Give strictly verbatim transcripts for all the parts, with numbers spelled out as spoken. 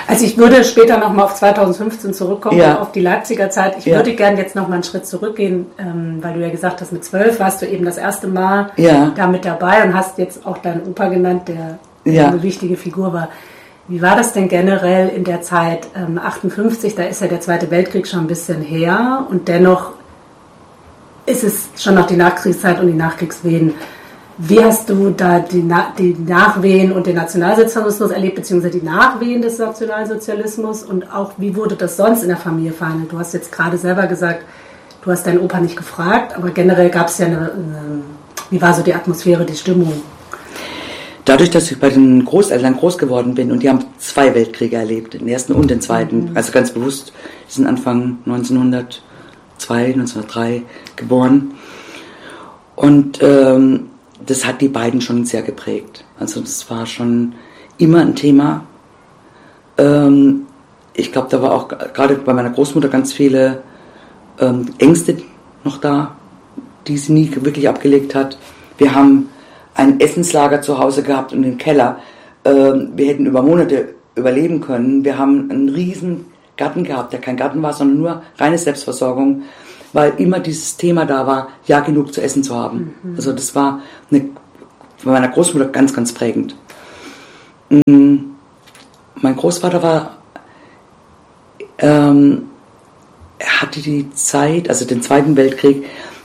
Also ich würde später nochmal auf zweitausendfünfzehn zurückkommen, ja. auf die Leipziger Zeit. Ich ja. würde gerne jetzt nochmal einen Schritt zurückgehen, ähm, weil du ja gesagt hast, mit zwölf warst du eben das erste Mal ja. da mit dabei und hast jetzt auch deinen Opa genannt, der ja. eine wichtige Figur war. Wie war das denn generell in der Zeit ähm, achtundfünfzig? Da ist ja der Zweite Weltkrieg schon ein bisschen her und dennoch ist es schon noch die Nachkriegszeit und die Nachkriegswehen. Wie hast du da die, Na- die Nachwehen und den Nationalsozialismus erlebt, beziehungsweise die Nachwehen des Nationalsozialismus und auch wie wurde das sonst in der Familie verhandelt? Du hast jetzt gerade selber gesagt, du hast deinen Opa nicht gefragt, aber generell gab es ja eine, eine, wie war so die Atmosphäre, die Stimmung? Dadurch, dass ich bei den Großeltern groß geworden bin und die haben zwei Weltkriege erlebt, den ersten und den zweiten, mhm. also ganz bewusst, die sind Anfang neunzehnhundertzwei, neunzehnhundertdrei geboren und ähm, das hat die beiden schon sehr geprägt. Also das war schon immer ein Thema. Ähm, ich glaube, da war auch gerade bei meiner Großmutter ganz viele ähm, Ängste noch da, die sie nie wirklich abgelegt hat. Wir haben ein Essenslager zu Hause gehabt und den Keller. Ähm, wir hätten über Monate überleben können. Wir haben einen riesen Garten gehabt, der kein Garten war, sondern nur reine Selbstversorgung, weil immer dieses Thema da war, ja, genug zu essen zu haben. Mhm. Also das war eine, bei meiner Großmutter ganz, ganz prägend. Mhm. Mein Großvater war, ähm, er hatte die Zeit, also den Zweiten Weltkrieg,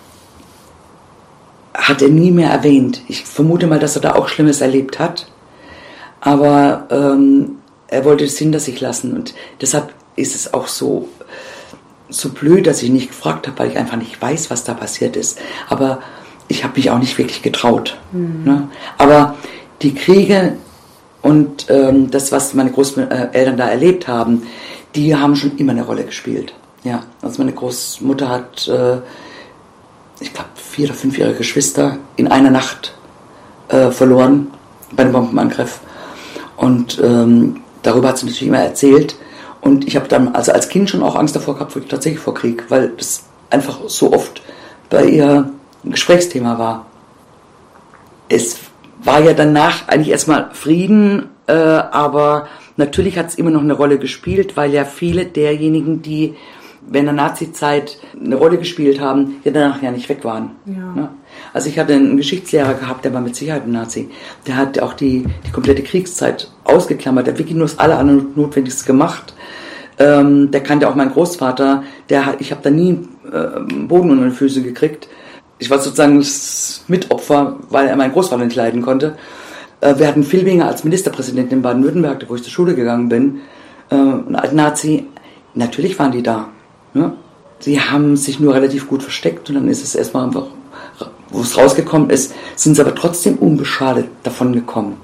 hat er nie mehr erwähnt. Ich vermute mal, dass er da auch Schlimmes erlebt hat, aber ähm, er wollte es hinter sich lassen und deshalb ist es auch so so blöd, dass ich nicht gefragt habe, weil ich einfach nicht weiß, was da passiert ist. Aber ich habe mich auch nicht wirklich getraut. Mhm. Ne? Aber die Kriege und ähm, das, was meine Großeltern da erlebt haben, die haben schon immer eine Rolle gespielt. Ja, also meine Großmutter hat, äh, ich glaube, vier oder fünf ihrer Geschwister in einer Nacht äh, verloren bei einem Bombenangriff. Und ähm, darüber hat sie natürlich immer erzählt. Und ich habe dann also als Kind schon auch Angst davor gehabt, wirklich tatsächlich vor Krieg, weil das einfach so oft bei ihr ein Gesprächsthema war. Es war ja danach eigentlich erstmal Frieden, äh, aber natürlich hat es immer noch eine Rolle gespielt, weil ja viele derjenigen, die während der Nazi-Zeit eine Rolle gespielt haben, ja danach ja nicht weg waren. Ja. Ne? Also ich hatte einen Geschichtslehrer gehabt, der war mit Sicherheit ein Nazi. Der hat auch die, die komplette Kriegszeit ausgeklammert, der hat wirklich nur das Allernotwendigste gemacht. Ähm, der kannte auch meinen Großvater, der hat, ich habe da nie äh, Boden unter den Füßen gekriegt. Ich war sozusagen das Mitopfer, weil er meinen Großvater nicht leiden konnte. Äh, wir hatten Filbinger als Ministerpräsidenten in Baden-Württemberg, wo ich zur Schule gegangen bin. Äh, und als Nazi, natürlich waren die da. Ne? Sie haben sich nur relativ gut versteckt und dann ist es erstmal einfach, wo es rausgekommen ist, sind sie aber trotzdem unbeschadet davon gekommen.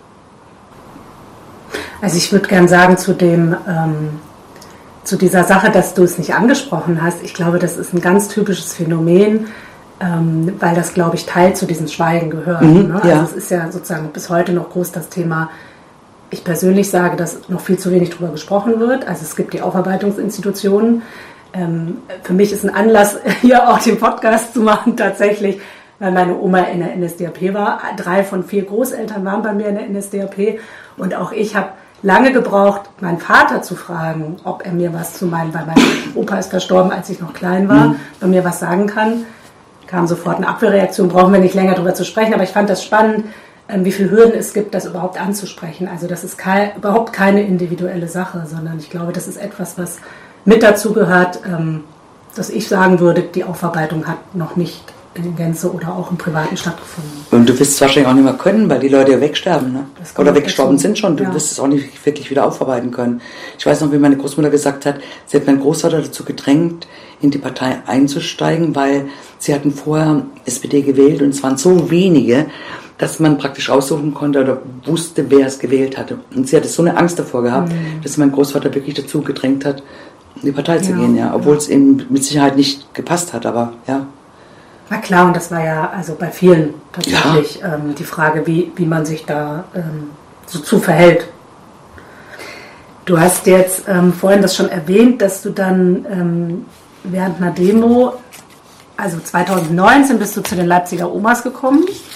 Also ich würde gern sagen zu dem, ähm, zu dieser Sache, dass du es nicht angesprochen hast. Ich glaube, das ist ein ganz typisches Phänomen, ähm, weil das, glaube ich, Teil zu diesem Schweigen gehört. Mhm, ne? ja. Also es ist ja sozusagen bis heute noch groß das Thema. Ich persönlich sage, dass noch viel zu wenig darüber gesprochen wird. Also es gibt die Aufarbeitungsinstitutionen. Ähm, für mich ist ein Anlass, hier auch den Podcast zu machen, tatsächlich, weil meine Oma in der N S D A P war. Drei von vier Großeltern waren bei mir in der N S D A P und auch ich habe lange gebraucht, meinen Vater zu fragen, ob er mir was zu meinen, weil mein Opa ist verstorben, als ich noch klein war, mhm. ob er mir was sagen kann. Kam sofort eine Abwehrreaktion, brauchen wir nicht länger darüber zu sprechen, aber ich fand das spannend, wie viele Hürden es gibt, das überhaupt anzusprechen. Also das ist kein, überhaupt keine individuelle Sache, sondern ich glaube, das ist etwas, was mit dazu gehört, ähm, dass ich sagen würde, die Aufarbeitung hat noch nicht in Gänze oder auch im Privaten stattgefunden. Und du wirst es wahrscheinlich auch nicht mehr können, weil die Leute ja wegsterben, ne? Oder weggestorben sind schon. Du ja. wirst es auch nicht wirklich wieder aufarbeiten können. Ich weiß noch, wie meine Großmutter gesagt hat, sie hat meinen Großvater dazu gedrängt, in die Partei einzusteigen, weil sie hatten vorher S P D gewählt und es waren so wenige, dass man praktisch aussuchen konnte oder wusste, wer es gewählt hatte. Und sie hatte so eine Angst davor gehabt, mhm. dass mein Großvater wirklich dazu gedrängt hat, in die Partei zu ja, gehen, ja. Obwohl ja. es ihm mit Sicherheit nicht gepasst hat, aber ja. Na klar, und das war ja also bei vielen tatsächlich ja. ähm, die Frage, wie, wie man sich da ähm, so zu verhält. Du hast jetzt ähm, vorhin das schon erwähnt, dass du dann ähm, während einer Demo, also zweitausendneunzehn bist du zu den Leipziger Omas gekommen.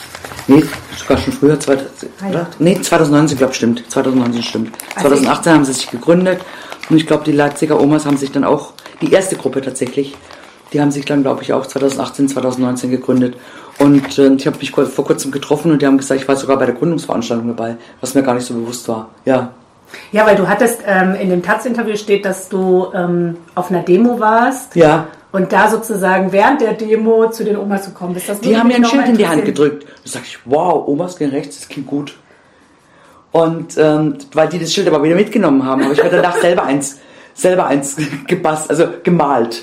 Nee, sogar schon früher, zweitausend, ah, ja. Nee, zweitausendneunzehn, glaube ich, stimmt. zweitausendneunzehn stimmt. Also zweitausendachtzehn haben sie sich gegründet und ich glaube, die Leipziger Omas haben sich dann auch, die erste Gruppe tatsächlich, die haben sich dann, glaube ich, auch zweitausendachtzehn, zweitausendneunzehn gegründet. Und äh, ich habe mich vor kurzem getroffen und die haben gesagt, ich war sogar bei der Gründungsveranstaltung dabei, was mir gar nicht so bewusst war. Ja. Ja, weil du hattest, ähm, in dem Taz-Interview steht, dass du ähm, auf einer Demo warst. Ja. Und da sozusagen während der Demo zu den Omas gekommen bist. Das die haben mir ein Schild in die Hand gedrückt. Da sag ich, wow, Omas gehen rechts, das klingt gut. Und ähm, weil die das Schild aber wieder mitgenommen haben, habe ich mir danach selber eins, selber eins gebastelt, also gemalt.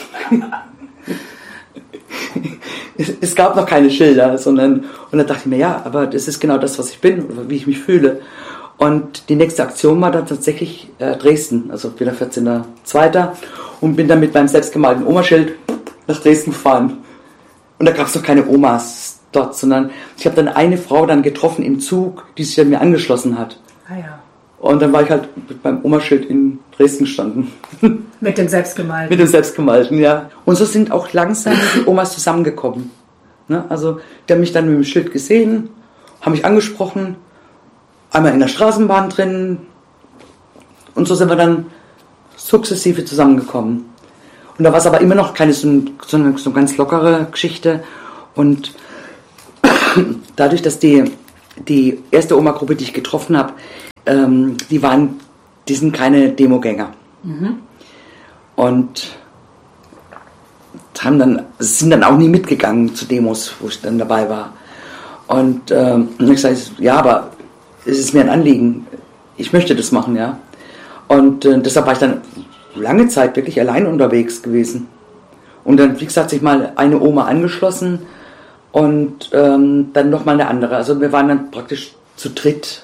Es gab noch keine Schilder, sondern, und dann dachte ich mir, ja, aber das ist genau das, was ich bin, oder wie ich mich fühle. Und die nächste Aktion war dann tatsächlich äh, Dresden, also wieder vierzehnter zweiter und bin dann mit meinem selbstgemalten Omaschild nach Dresden gefahren. Und da gab es noch keine Omas dort, sondern ich habe dann eine Frau dann getroffen im Zug, die sich an mir angeschlossen hat. Ah ja. Und dann war ich halt mit meinem Omaschild in Dresden gestanden. Mit dem Selbstgemalten? Mit dem Selbstgemalten, ja. Und so sind auch langsam die Omas zusammengekommen. Ne? Also die haben mich dann mit dem Schild gesehen, haben mich angesprochen, einmal in der Straßenbahn drin. Und so sind wir dann sukzessive zusammengekommen. Und da war es aber immer noch keine so, so, eine, so eine ganz lockere Geschichte. Und dadurch, dass die, die erste Oma-Gruppe, die ich getroffen habe, ähm, die waren, die sind keine Demogänger. Mhm. Und haben dann, sind dann auch nie mitgegangen zu Demos, wo ich dann dabei war. Und ähm, ich sage, ja, aber es ist mir ein Anliegen. Ich möchte das machen, ja. Und äh, deshalb war ich dann lange Zeit wirklich allein unterwegs gewesen. Und dann, wie gesagt, hat sich mal eine Oma angeschlossen und ähm, dann nochmal eine andere. Also wir waren dann praktisch zu dritt.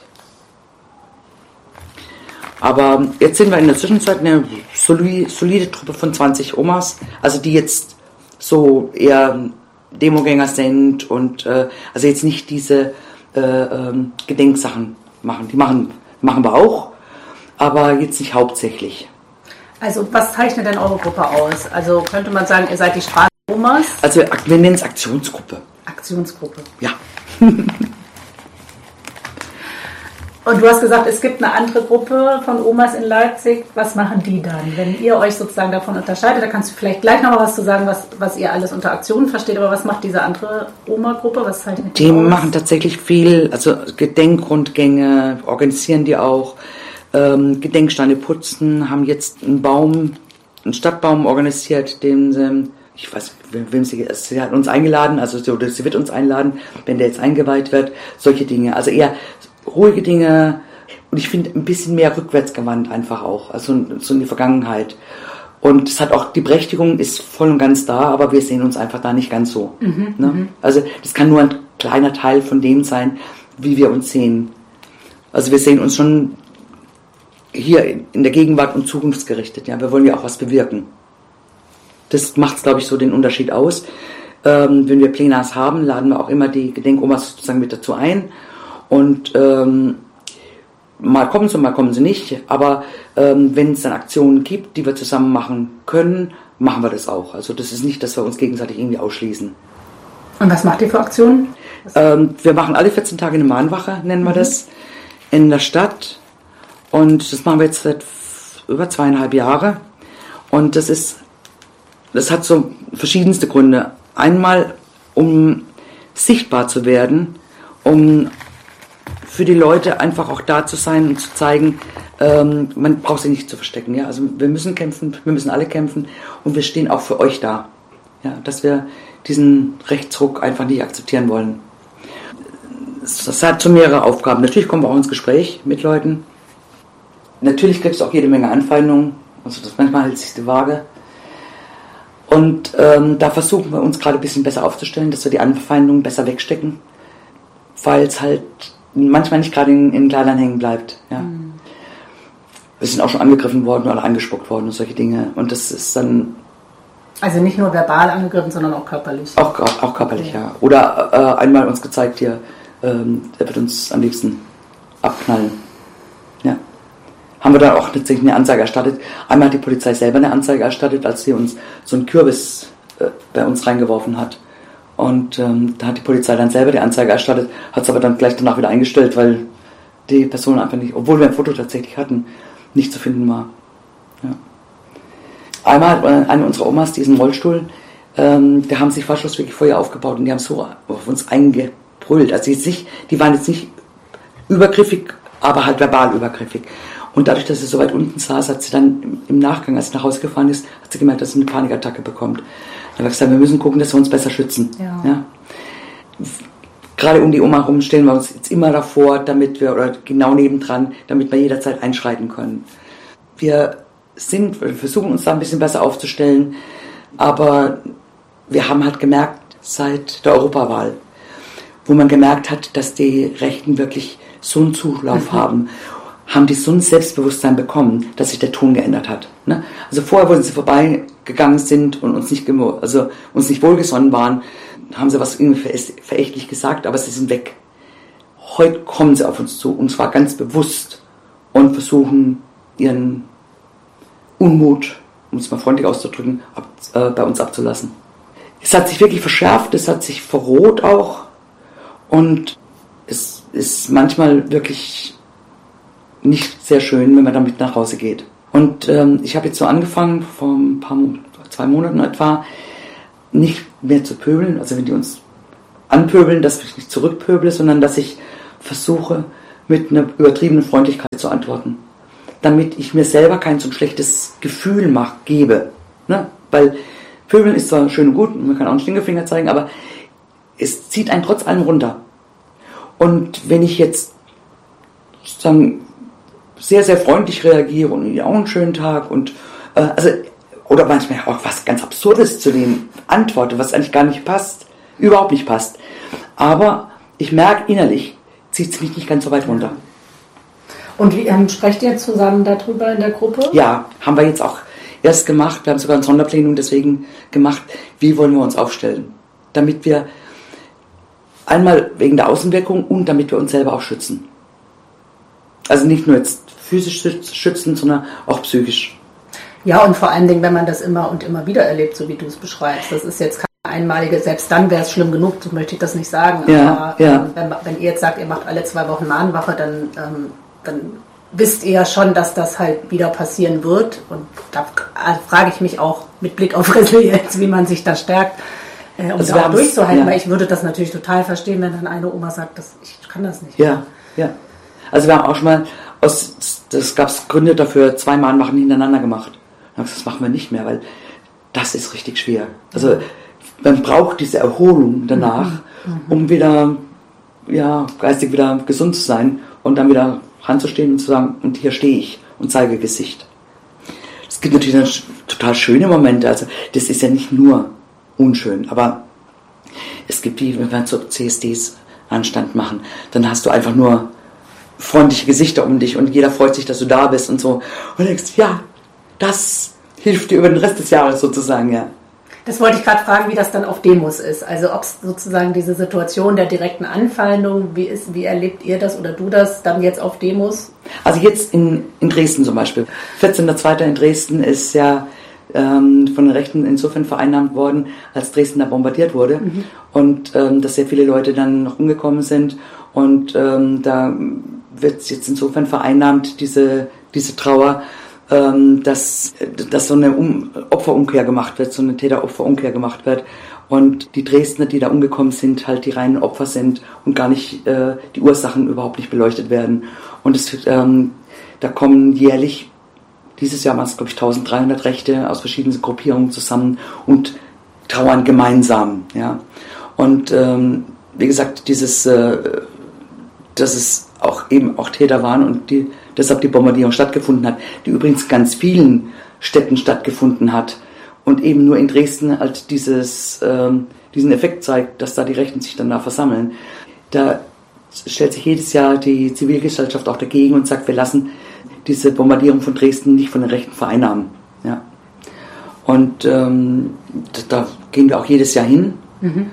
Aber jetzt sind wir in der Zwischenzeit eine solide, solide Truppe von zwanzig Omas, also die jetzt so eher Demogänger sind und äh, also jetzt nicht diese äh, ähm, Gedenksachen machen. Die machen, machen wir auch, aber jetzt nicht hauptsächlich. Also was zeichnet denn eure Gruppe aus? Also könnte man sagen, ihr seid die Straßenomas? Also wir nennen es Aktionsgruppe. Aktionsgruppe. Ja. Und du hast gesagt, es gibt eine andere Gruppe von Omas in Leipzig. Was machen die dann? Wenn ihr euch sozusagen davon unterscheidet, da kannst du vielleicht gleich noch mal was zu sagen, was, was ihr alles unter Aktionen versteht. Aber was macht diese andere Oma-Gruppe? Was zeichnet die Die aus? machen tatsächlich viel, also Gedenkrundgänge, organisieren die auch, ähm, Gedenksteine putzen, haben jetzt einen Baum, einen Stadtbaum organisiert, den sie, ich weiß nicht, wem sie, sie hat uns eingeladen, also sie, sie wird uns einladen, wenn der jetzt eingeweiht wird, solche Dinge. Also eher ruhige Dinge und ich finde ein bisschen mehr rückwärtsgewandt einfach auch, also so in die Vergangenheit. Und es hat auch, die Berechtigung ist voll und ganz da, aber wir sehen uns einfach da nicht ganz so. Mhm, ne? Also das kann nur ein kleiner Teil von dem sein, wie wir uns sehen. Also wir sehen uns schon hier in der Gegenwart und zukunftsgerichtet. Ja, wir wollen ja auch was bewirken. Das macht, glaube ich, so den Unterschied aus. Ähm, wenn wir Plenars haben, laden wir auch immer die Gedenkomas sozusagen mit dazu ein. Und ähm, mal kommen sie, mal kommen sie nicht. Aber ähm, wenn es dann Aktionen gibt, die wir zusammen machen können, machen wir das auch. Also das ist nicht, dass wir uns gegenseitig irgendwie ausschließen. Und was macht ihr für Aktionen? Ähm, wir machen alle vierzehn Tage eine Mahnwache, nennen wir mhm. das, in der Stadt. Und das machen wir jetzt seit über zweieinhalb Jahre. Und das ist, das hat so verschiedenste Gründe. Einmal, um sichtbar zu werden, um für die Leute einfach auch da zu sein und zu zeigen, ähm, man braucht sich nicht zu verstecken. Ja? Also wir müssen kämpfen, wir müssen alle kämpfen und wir stehen auch für euch da. Ja? Dass wir diesen Rechtsruck einfach nicht akzeptieren wollen. Das hat so mehrere Aufgaben. Natürlich kommen wir auch ins Gespräch mit Leuten. Natürlich gibt es auch jede Menge Anfeindungen. Also das manchmal hält sich die Waage. Und ähm, da versuchen wir uns gerade ein bisschen besser aufzustellen, dass wir die Anfeindungen besser wegstecken. Weil es halt manchmal nicht gerade in, in Kleidern hängen bleibt. Ja. Mhm. Wir sind auch schon angegriffen worden oder angespuckt worden und solche Dinge. Und das ist dann... Also nicht nur verbal angegriffen, sondern auch körperlich. Auch, auch körperlich, ja. ja. Oder äh, einmal uns gezeigt hier, ähm, der wird uns am liebsten abknallen. Ja. Haben wir dann auch tatsächlich eine Anzeige erstattet. Einmal hat die Polizei selber eine Anzeige erstattet, als sie uns so einen Kürbis äh, bei uns reingeworfen hat. Und ähm, da hat die Polizei dann selber die Anzeige erstattet, hat es aber dann gleich danach wieder eingestellt, weil die Person einfach nicht, obwohl wir ein Foto tatsächlich hatten, nicht zu finden war. Ja. Einmal hat eine unserer Omas diesen Rollstuhl, ähm, da haben sich Faschos wirklich vorher aufgebaut und die haben so auf uns eingebrüllt. Also jetzt nicht, die waren jetzt nicht übergriffig, aber halt verbal übergriffig. Und dadurch, dass sie so weit unten saß, hat sie dann im Nachgang, als sie nach Hause gefahren ist, hat sie gemerkt, dass sie eine Panikattacke bekommt. Dann haben wir gesagt, wir müssen gucken, dass wir uns besser schützen. Ja. Ja. Gerade um die Oma herum stellen wir uns jetzt immer davor, damit wir, oder genau nebendran, damit wir jederzeit einschreiten können. Wir sind, wir versuchen uns da ein bisschen besser aufzustellen, aber wir haben halt gemerkt, seit der Europawahl, wo man gemerkt hat, dass die Rechten wirklich so einen Zulauf mhm. haben, haben die so ein Selbstbewusstsein bekommen, dass sich der Ton geändert hat. Ne? Also vorher, wo sie vorbeigegangen sind und uns nicht, also uns nicht wohlgesonnen waren, haben sie was irgendwie verächtlich gesagt, aber sie sind weg. Heute kommen sie auf uns zu, und zwar ganz bewusst, und versuchen ihren Unmut, um es mal freundlich auszudrücken, ab, äh, bei uns abzulassen. Es hat sich wirklich verschärft, es hat sich verroht auch, und es ist manchmal wirklich nicht sehr schön, wenn man damit nach Hause geht. Und ähm, ich habe jetzt so angefangen, vor ein paar zwei Monaten etwa, nicht mehr zu pöbeln, also wenn die uns anpöbeln, dass ich nicht zurückpöbele, sondern dass ich versuche, mit einer übertriebenen Freundlichkeit zu antworten. Damit ich mir selber kein so ein schlechtes Gefühl mach, gebe. Ne? Weil Pöbeln ist zwar schön und gut, man kann auch einen Stinkefinger zeigen, aber es zieht einen trotz allem runter. Und wenn ich jetzt sozusagen sehr, sehr freundlich reagiere und ja, auch einen schönen Tag und äh, also oder manchmal auch was ganz Absurdes zu dem antworte, was eigentlich gar nicht passt, überhaupt nicht passt. Aber ich merke innerlich, zieht es mich nicht ganz so weit runter. Und wie ähm, sprecht ihr zusammen darüber in der Gruppe? Ja, haben wir jetzt auch erst gemacht. Wir haben sogar ein Sonderplenum deswegen gemacht, wie wollen wir uns aufstellen, damit wir einmal wegen der Außenwirkung und damit wir uns selber auch schützen. Also nicht nur jetzt physisch schützen, sondern auch psychisch. Ja, und vor allen Dingen, wenn man das immer und immer wieder erlebt, so wie du es beschreibst. Das ist jetzt keine einmalige, selbst dann wäre es schlimm genug, so möchte ich das nicht sagen. Ja, aber ja. Ähm, wenn, wenn ihr jetzt sagt, ihr macht alle zwei Wochen Mahnwache, dann, ähm, dann wisst ihr ja schon, dass das halt wieder passieren wird. Und da frage ich mich auch mit Blick auf Resilienz, wie man sich da stärkt, äh, um also da durchzuhalten. Ja. Weil ich würde das natürlich total verstehen, wenn dann eine Oma sagt, dass ich kann das nicht. Ja, ja. Also wir haben auch schon mal, aus, das gab es Gründe dafür, zwei Mahnwachen hintereinander gemacht. Das machen wir nicht mehr, weil das ist richtig schwer. Also man braucht diese Erholung danach, mhm. um wieder ja, geistig wieder gesund zu sein und dann wieder ranzustehen und zu sagen, und hier stehe ich und zeige Gesicht. Es gibt natürlich dann total schöne Momente, also das ist ja nicht nur unschön, aber es gibt die, wenn wir so C S Ds Anstand machen, dann hast du einfach nur freundliche Gesichter um dich und jeder freut sich, dass du da bist und so. Und denkst, ja, das hilft dir über den Rest des Jahres sozusagen, ja. Das wollte ich gerade fragen, wie das dann auf Demos ist. Also ob es sozusagen diese Situation der direkten Anfeindung, wie, ist, wie erlebt ihr das oder du das dann jetzt auf Demos? Also jetzt in, in Dresden zum Beispiel. vierzehnter zweiter in Dresden ist ja ähm, von den Rechten insofern vereinnahmt worden, als Dresden da bombardiert wurde. Mhm. Und ähm, dass sehr viele Leute dann noch umgekommen sind. Und ähm, da wird jetzt insofern vereinnahmt, diese, diese Trauer, Dass, dass so eine um- Opferumkehr gemacht wird, so eine Täter-Opfer-Umkehr gemacht wird und die Dresdner, die da umgekommen sind, halt die reinen Opfer sind und gar nicht äh, die Ursachen überhaupt nicht beleuchtet werden. Und es, ähm, da kommen jährlich, dieses Jahr waren es glaube ich dreizehnhundert Rechte aus verschiedenen Gruppierungen zusammen und trauern gemeinsam. Ja. Und ähm, wie gesagt, dieses, äh, dass es auch eben auch Täter waren und die deshalb die Bombardierung stattgefunden hat, die übrigens ganz vielen Städten stattgefunden hat und eben nur in Dresden halt dieses, ähm, diesen Effekt zeigt, dass da die Rechten sich dann da versammeln. Da stellt sich jedes Jahr die Zivilgesellschaft auch dagegen und sagt, wir lassen diese Bombardierung von Dresden nicht von den Rechten vereinnahmen. Ja. Und ähm, da gehen wir auch jedes Jahr hin. Mhm.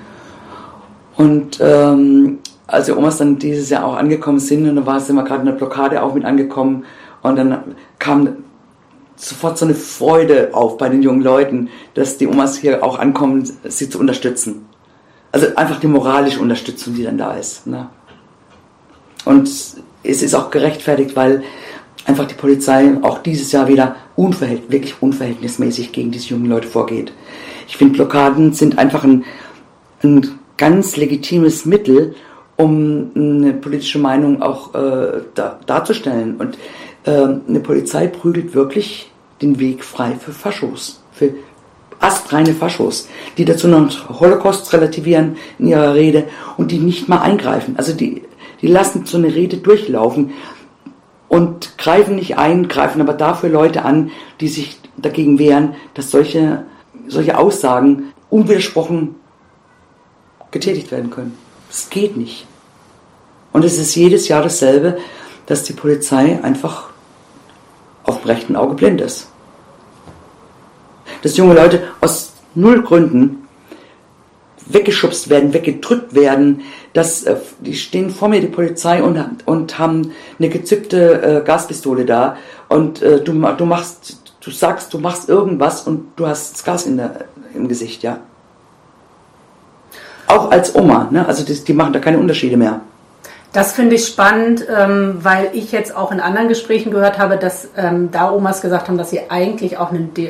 Und ähm, als die Omas dann dieses Jahr auch angekommen sind, und da war es immer gerade in der Blockade auch mit angekommen, und dann kam sofort so eine Freude auf bei den jungen Leuten, dass die Omas hier auch ankommen, sie zu unterstützen. Also einfach die moralische Unterstützung, die dann da ist. Ne? Und es ist auch gerechtfertigt, weil einfach die Polizei auch dieses Jahr wieder unverhält, wirklich unverhältnismäßig gegen diese jungen Leute vorgeht. Ich finde, Blockaden sind einfach ein, ein ganz legitimes Mittel, um eine politische Meinung auch äh, da, darzustellen. Und äh, eine Polizei prügelt wirklich den Weg frei für Faschos, für astreine Faschos, die dazu noch Holocaust relativieren in ihrer Rede und die nicht mal eingreifen. Also die, die lassen so eine Rede durchlaufen und greifen nicht ein, greifen aber dafür Leute an, die sich dagegen wehren, dass solche, solche Aussagen unwidersprochen getätigt werden können. Das geht nicht. Und es ist jedes Jahr dasselbe, dass die Polizei einfach auf dem rechten Auge blind ist. Dass junge Leute aus null Gründen weggeschubst werden, weggedrückt werden, dass äh, die stehen vor mir, die Polizei, und, und haben eine gezückte äh, Gaspistole da und äh, du, du machst, du sagst, du machst irgendwas und du hast das Gas in der, im Gesicht, ja. Auch als Oma, ne? Also die, die machen da keine Unterschiede mehr. Das finde ich spannend, ähm, weil ich jetzt auch in anderen Gesprächen gehört habe, dass ähm, da Omas gesagt haben, dass sie eigentlich auch einen,